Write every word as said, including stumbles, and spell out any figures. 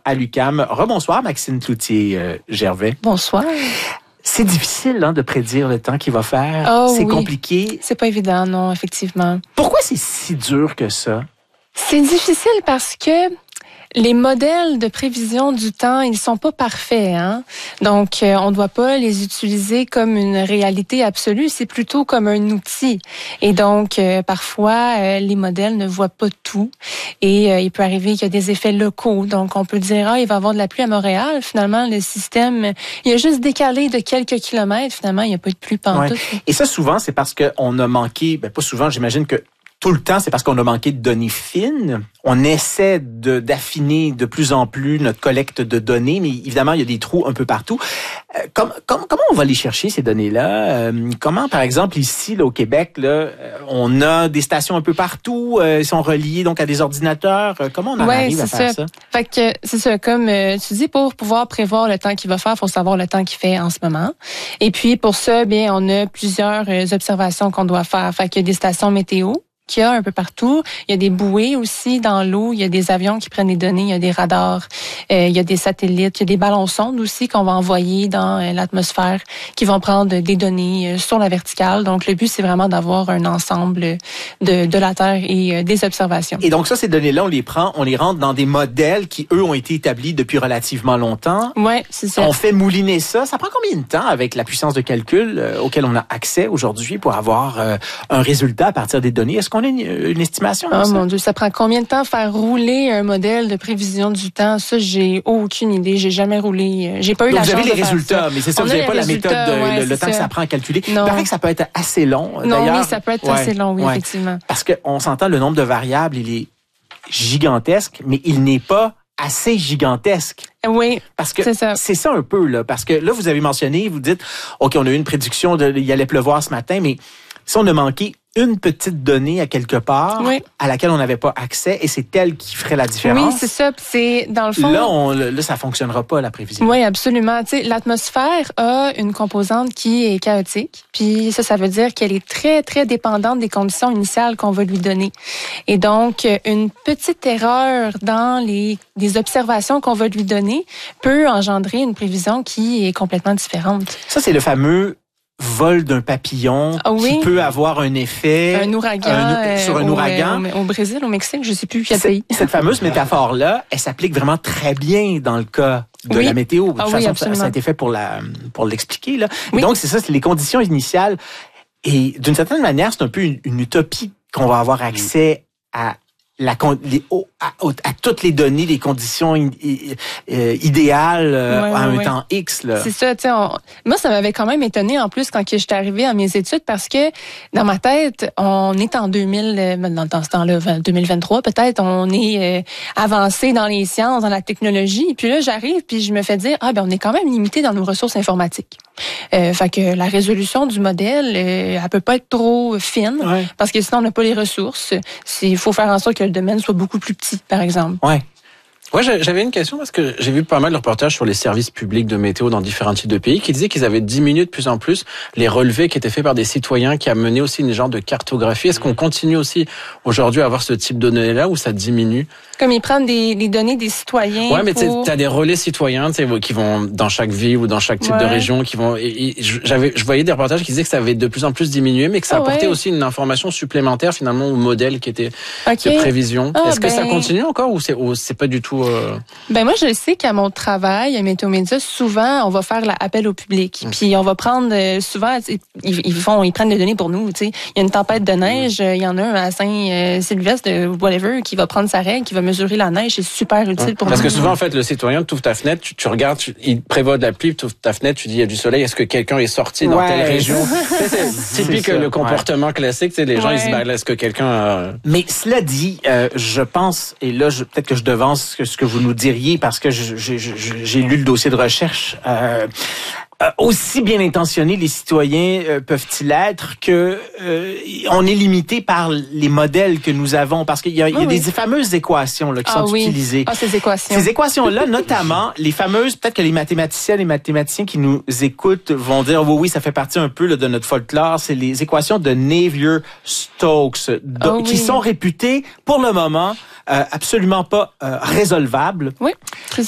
à l'U Q A M. Rebonsoir, Maxime Cloutier-Gervais. Bonsoir. C'est difficile hein, de prédire le temps qu'il va faire. Oh, c'est oui. compliqué. C'est pas évident, non, effectivement. Pourquoi c'est si dur que ça? C'est difficile parce que les modèles de prévision du temps, ils sont pas parfaits, hein. Donc, euh, on ne doit pas les utiliser comme une réalité absolue, c'est plutôt comme un outil. Et donc, euh, parfois, euh, les modèles ne voient pas tout. Et euh, il peut arriver qu'il y a des effets locaux. Donc, on peut dire, ah, il va y avoir de la pluie à Montréal. Finalement, le système, il a juste décalé de quelques kilomètres. Finalement, il n'y a pas de pluie pantoute. Ouais. Et ça, souvent, c'est parce qu'on a manqué, ben pas souvent, j'imagine que tout le temps, c'est parce qu'on a manqué de données fines. On essaie de, d'affiner de plus en plus notre collecte de données, mais évidemment, il y a des trous un peu partout. Euh, comme, comme, comment on va les chercher, ces données-là? Euh, comment, par exemple, ici, là, au Québec, là, euh, on a des stations un peu partout, euh, ils sont reliés donc à des ordinateurs. Euh, comment on en ouais, arrive à faire ça? ça? Fait que c'est ça, comme euh, tu dis, pour pouvoir prévoir le temps qu'il va faire, il faut savoir le temps qu'il fait en ce moment. Et puis, pour ça, bien, on a plusieurs euh, observations qu'on doit faire. Fait qu'il y a des stations météo qu'il y a un peu partout. Il y a des bouées aussi dans l'eau. Il y a des avions qui prennent des données. Il y a des radars. Euh, il y a des satellites. Il y a des ballons sondes aussi qu'on va envoyer dans euh, l'atmosphère qui vont prendre des données euh, sur la verticale. Donc, le but, c'est vraiment d'avoir un ensemble de, de la Terre et euh, des observations. Et donc ça, ces données-là, on les prend, on les rentre dans des modèles qui, eux, ont été établis depuis relativement longtemps. Oui, c'est ça. On fait mouliner ça. Ça prend combien de temps avec la puissance de calcul euh, auquel on a accès aujourd'hui pour avoir euh, un résultat à partir des données? Est-ce qu'on a une, une estimation? Oh ça? mon Dieu, ça prend combien de temps faire rouler un modèle de prévision du temps? Ça, j'ai aucune idée. J'ai jamais roulé. J'ai pas eu donc la vous chance avez les de résultats, faire ça. mais c'est ça, On vous a n'avez les pas la méthode, résultats, de, ouais, le, le temps ça. que ça prend à calculer. Non. Il paraît que ça peut être assez long. Non, d'ailleurs. oui, ça peut être ouais, assez long, oui, ouais. effectivement. Parce qu'on s'entend, le nombre de variables, il est gigantesque, mais il n'est pas assez gigantesque. Oui, parce que c'est ça. C'est ça un peu, là. Parce que là, vous avez mentionné, vous dites, OK, on a eu une prédiction, de, il allait pleuvoir ce matin, mais si on a manqué une petite donnée à quelque part, oui. à laquelle on n'avait pas accès, et c'est elle qui ferait la différence. Oui, c'est ça. C'est dans le fond. Là, on, là, ça fonctionnera pas, la prévision. Oui, absolument. Tu sais, l'atmosphère a une composante qui est chaotique. Puis ça, ça veut dire qu'elle est très, très dépendante des conditions initiales qu'on va lui donner. Et donc, une petite erreur dans les, les observations qu'on va lui donner peut engendrer une prévision qui est complètement différente. Ça, c'est le fameux vol d'un papillon ah oui? qui peut avoir un effet un ouragan un, sur un au, ouragan au, au Brésil, au Mexique, je sais plus quel pays. Cette fameuse métaphore là, elle s'applique vraiment très bien dans le cas de oui. la météo. De toute ah façon, oui, ça, ça a été fait pour la pour l'expliquer là. Oui. Et donc c'est ça, c'est les conditions initiales. Et d'une certaine manière, c'est un peu une, une utopie qu'on va avoir accès à La, les, à, à toutes les données, les conditions in, euh, idéales euh, ouais, à un ouais. temps X. Là. C'est ça, tu sais. Moi, ça m'avait quand même étonné en plus quand j'étais arrivée à mes études parce que dans ma tête, on est en deux mille, dans, dans ce temps-là, deux mille vingt-trois peut-être, on est euh, avancé dans les sciences, dans la technologie. Puis là, j'arrive puis je me fais dire, ah ben on est quand même limité dans nos ressources informatiques. Euh, fait que la résolution du modèle, euh, elle peut pas être trop fine ouais. parce que sinon on n'a pas les ressources. Il faut faire en sorte que le domaine soit beaucoup plus petit, par exemple. Ouais. Ouais, j'avais une question parce que j'ai vu pas mal de reportages sur les services publics de météo dans différents types de pays qui disaient qu'ils avaient diminué de plus en plus les relevés qui étaient faits par des citoyens qui amenaient aussi une genre de cartographie. Est-ce qu'on continue aussi aujourd'hui à avoir ce type de données-là ou ça diminue? Comme ils prennent des, des données des citoyens. Ouais, mais pour... tu as des relais citoyens qui vont dans chaque ville ou dans chaque type ouais. de région. Qui vont. Et, et, j'avais, je voyais des reportages qui disaient que ça avait de plus en plus diminué, mais que ça ah apportait ouais. aussi une information supplémentaire finalement au modèle qui était okay. de prévision. Ah, Est-ce que ben... ça continue encore ou c'est, ou c'est pas du tout... Euh... Ben moi, je sais qu'à mon travail, à Météo Média, souvent, on va faire l'appel au public. Mmh. Puis on va prendre, euh, souvent, ils, ils font, ils prennent des données pour nous. Tu sais, il y a une tempête de neige, il y en a un à Saint-Sylvestre, whatever, qui va prendre sa règle, qui va mesurer la neige. C'est super utile ouais. pour Parce nous. que souvent, en fait, le citoyen, tu ouvres ta fenêtre, tu, tu regardes, tu, il prévoit de la pluie, tu ouvres ta fenêtre, tu dis il y a du soleil, est-ce que quelqu'un est sorti dans ouais. telle région? C'est typique c'est le comportement ouais. classique. Les gens, ouais. ils se disent ben, est-ce que quelqu'un a... Mais cela dit, euh, je pense, et là, je, peut-être que je devance ce que, ce que vous nous diriez, parce que je, je, je, j'ai lu le dossier de recherche. Euh, euh, aussi bien intentionnés les citoyens euh, peuvent-ils être que euh, on est limité par les modèles que nous avons, parce qu'il y a, il y a oui. des fameuses équations là, qui ah, sont oui. utilisées. Ah, ces équations. Ces équations-là, notamment, les fameuses, peut-être que les mathématiciens, les mathématiciens qui nous écoutent vont dire, oui, oui, ça fait partie un peu là, de notre folklore, c'est les équations de Navier-Stokes, oh, qui oui. sont réputées, pour le moment, euh, absolument pas euh, résolvables. Oui.